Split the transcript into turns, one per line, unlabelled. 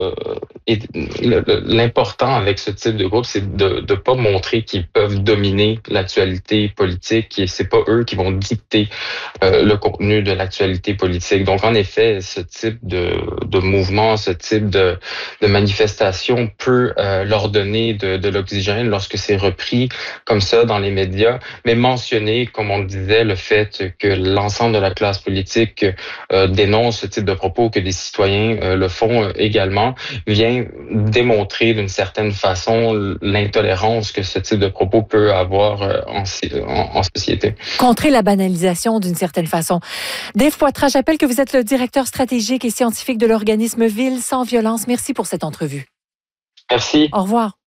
et l'important avec ce type de groupe, c'est de pas montrer qu'ils peuvent dominer l'actualité politique et c'est pas eux qui vont dicter le contenu de l'actualité politique. Donc, en effet, ce type de mouvement, ce type de manifestation peut leur donner de l'oxygène lorsque c'est repris comme ça dans les médias, mais mentionner, comme on le disait, le fait que l'ensemble de la classe politique dénonce ce type de propos, que des citoyens le font également, vient démontrer d'une certaine façon l'intolérance que ce type de propos peut avoir en société.
Contrer la banalisation d'une certaine façon. Dave Poitras, j'appelle que vous êtes le directeur stratégique et scientifique de l'organisme Ville sans violence. Merci pour cette entrevue.
Merci.
Au revoir.